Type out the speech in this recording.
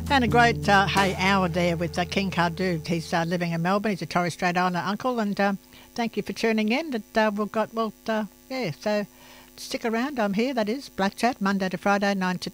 And a great hour there with King Khaldood. He's living in Melbourne. He's a Torres Strait Islander uncle, and thank you for tuning in. So stick around. I'm here. That is Black Chat, Monday to Friday, 9 to